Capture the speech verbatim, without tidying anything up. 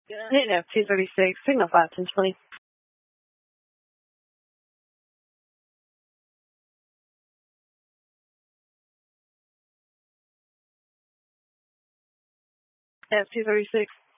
Hit F two thirty-six, signal five ten twenty. F two thirty-six.